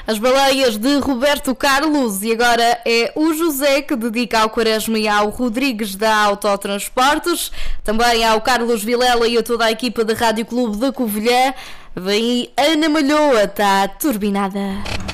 As Baleias de Roberto Carlos, e agora é o José que dedica ao Quaresma e ao Rodrigues da Autotransportes, também ao Carlos Vilela e a toda a equipa da Rádio Clube da Covilhã. Vem Ana Malhoa, está turbinada.